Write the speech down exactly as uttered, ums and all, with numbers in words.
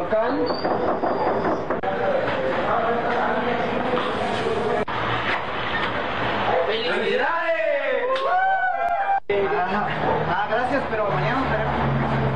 local. ¡Felicidades! Ah, ah, gracias, pero mañana nos veremos.